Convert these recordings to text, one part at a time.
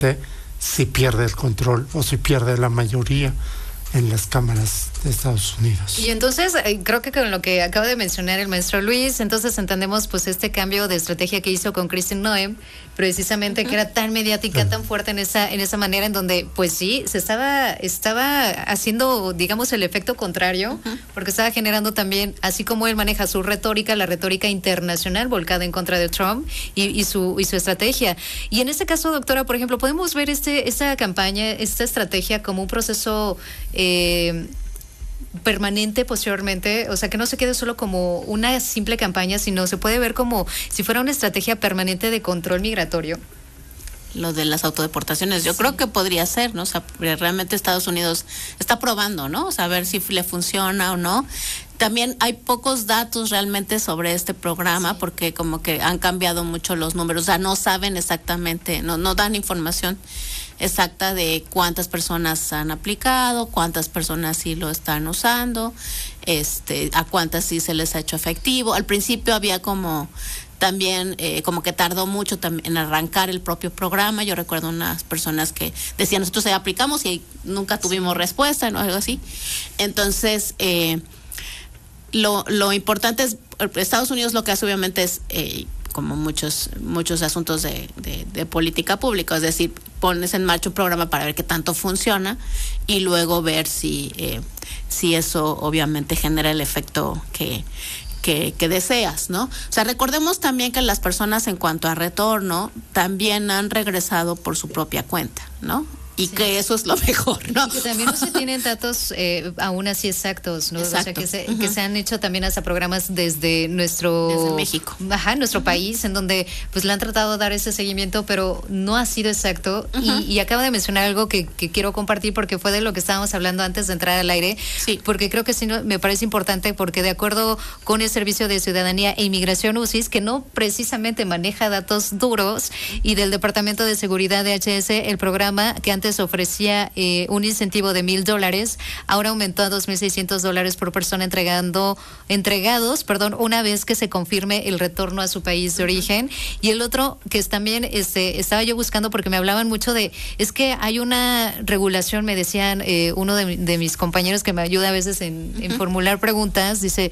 si pierde el control o si pierde la mayoría en las cámaras de Estados Unidos. Y entonces creo que con lo que acaba de mencionar el maestro Luis, entonces entendemos pues este cambio de estrategia que hizo con Kristi Noem, precisamente que era tan mediática, tan fuerte en esa manera en donde pues sí, se estaba haciendo, digamos, el efecto contrario, porque estaba generando también, así como él maneja su retórica, la retórica internacional volcada en contra de Trump y su estrategia. Y en este caso, doctora, por ejemplo, podemos ver esta campaña, esta estrategia como un proceso permanente posteriormente, o sea, que no se quede solo como una simple campaña, sino se puede ver como si fuera una estrategia permanente de control migratorio. Lo de las autodeportaciones, yo creo que podría ser, ¿no? O sea, realmente Estados Unidos está probando, ¿no? O sea, a ver si le funciona o no. También hay pocos datos realmente sobre este programa, porque como que han cambiado mucho los números, o sea, no saben exactamente, no dan información exacta de cuántas personas han aplicado, cuántas personas sí lo están usando, a cuántas sí se les ha hecho efectivo. Al principio había como también como que tardó mucho en arrancar el propio programa. Yo recuerdo unas personas que decían, nosotros aplicamos y nunca tuvimos respuesta, ¿no? Algo así. Entonces, lo importante es, Estados Unidos lo que hace obviamente es, como muchos asuntos de política pública, es decir, pones en marcha un programa para ver qué tanto funciona y luego ver si eso obviamente genera el efecto que deseas, ¿no? O sea, recordemos también que las personas en cuanto a retorno también han regresado por su propia cuenta, ¿no? Y que eso es lo mejor, ¿no? Y que también no se tienen datos aún así exactos, ¿no? Exacto. O sea, que se han hecho también hasta programas desde México. Ajá, nuestro país, en donde pues le han tratado de dar ese seguimiento, pero no ha sido exacto. Y acaba de mencionar algo que quiero compartir porque fue de lo que estábamos hablando antes de entrar al aire. Sí. Porque creo que sí me parece importante, porque de acuerdo con el Servicio de Ciudadanía e Inmigración UCIS, que no precisamente maneja datos duros, y del Departamento de Seguridad de HS, el programa que antes ofrecía un incentivo de $1,000, ahora aumentó a $2,600 por persona entregados, una vez que se confirme el retorno a su país de origen. Y el otro que es también estaba yo buscando, porque me hablaban mucho es que hay una regulación, me decían uno de mis compañeros que me ayuda a veces en formular preguntas, dice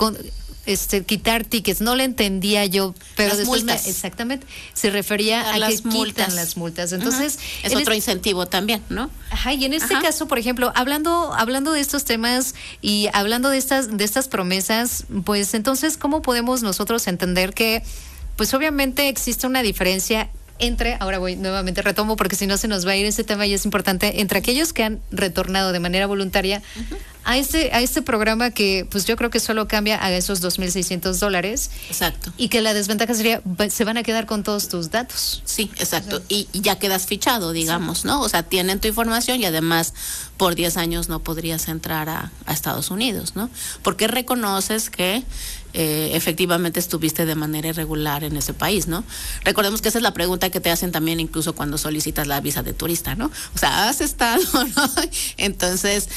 quitar tickets, no le entendía yo, pero las después multas. Exactamente, se refería a que quitan las multas. Entonces, es otro incentivo también, ¿no? Ajá, y en este caso, por ejemplo, hablando de estos temas y hablando de estas promesas, pues entonces, ¿cómo podemos nosotros entender que pues obviamente existe una diferencia ahora nuevamente retomo porque si no se nos va a ir ese tema y es importante, entre aquellos que han retornado de manera voluntaria a este programa que pues yo creo que solo cambia a esos $2,600. Exacto. Y que la desventaja sería, se van a quedar con todos tus datos. Sí, exacto. Y ya quedas fichado, digamos, ¿no? O sea, tienen tu información y además por 10 años no podrías entrar a Estados Unidos, ¿no? Porque reconoces que efectivamente estuviste de manera irregular en ese país, ¿no? Recordemos que esa es la pregunta que te hacen también incluso cuando solicitas la visa de turista, ¿no? O sea, ¿has estado, no? Entonces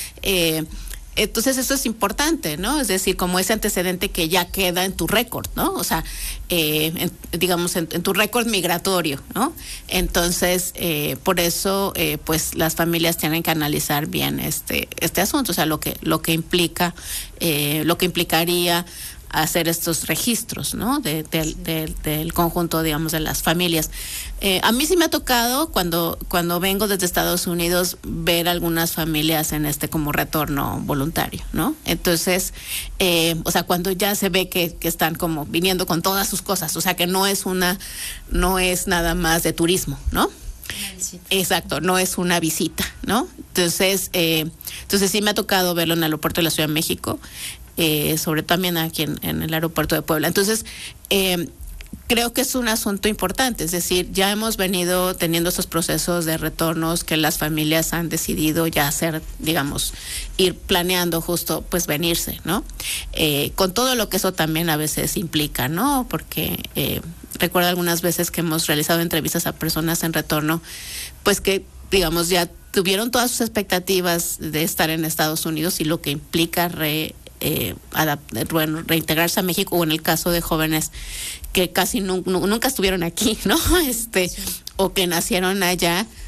eso es importante, ¿no? Es decir, como ese antecedente que ya queda en tu récord, ¿no? O sea, digamos, en tu récord migratorio, ¿no? Entonces, por eso, pues, las familias tienen que analizar bien este asunto, o sea, lo que implicaría hacer estos registros, ¿no? Del conjunto, digamos, de las familias. A mí sí me ha tocado cuando vengo desde Estados Unidos ver algunas familias en como retorno voluntario, ¿no? Entonces, o sea, cuando ya se ve que están como viniendo con todas sus cosas, o sea, que no es nada más de turismo, ¿no? Exacto, no es una visita, ¿no? Entonces sí me ha tocado verlo en el aeropuerto de la Ciudad de México, sobre todo también aquí en el aeropuerto de Puebla. Entonces, creo que es un asunto importante, es decir, ya hemos venido teniendo estos procesos de retornos que las familias han decidido ya hacer, digamos, ir planeando justo, pues, venirse, ¿no? Con todo lo que eso también a veces implica, ¿no? Porque recuerdo algunas veces que hemos realizado entrevistas a personas en retorno, pues que, digamos, ya tuvieron todas sus expectativas de estar en Estados Unidos y lo que implica reintegrarse a México, o en el caso de jóvenes que casi nunca estuvieron aquí, ¿no? O que nacieron allá,